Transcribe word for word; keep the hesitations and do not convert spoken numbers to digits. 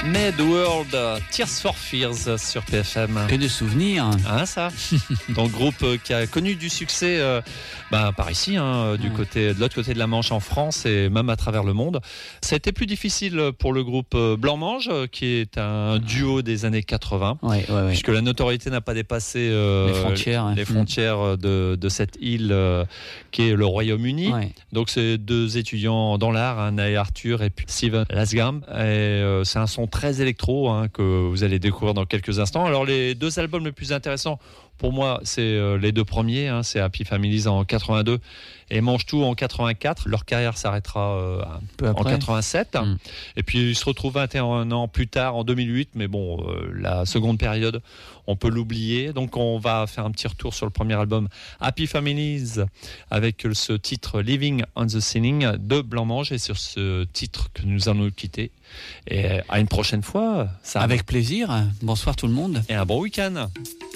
Made World, Tears for Fears sur P F M. Que de souvenirs. Hein, ça. Donc groupe qui a connu du succès euh, bah, par ici, hein, du ouais. côté, de l'autre côté de la Manche en France et même à travers le monde. Ça a été plus difficile pour le groupe Blanc-Mange, qui est un duo des années quatre-vingts, ouais, ouais, ouais. puisque la notoriété n'a pas dépassé euh, les frontières, les, les frontières de, de cette île euh, qui est le Royaume-Uni. Ouais. Donc c'est deux étudiants dans l'art, hein, Nae Arthur et puis Steven Lasgam. Et euh, c'est un son très électro hein, que vous allez découvrir dans quelques instants. Alors les deux albums les plus intéressants pour moi, c'est euh, les deux premiers, hein, c'est Happy Families en quatre-vingt-deux et Mange Tout en quatre-vingt-quatre. Leur carrière s'arrêtera euh, en quatre-vingt-sept. Mmh. Et puis ils se retrouvent vingt et un ans plus tard, en deux mille huit. Mais bon, euh, la seconde période, on peut l'oublier. Donc on va faire un petit retour sur le premier album Happy Families avec ce titre Living on the Ceiling de Blanc-Mange. Et sur ce titre que nous allons nous quitter. Et à une prochaine fois. Ça avec plaisir. Bonsoir tout le monde. Et un bon week-end.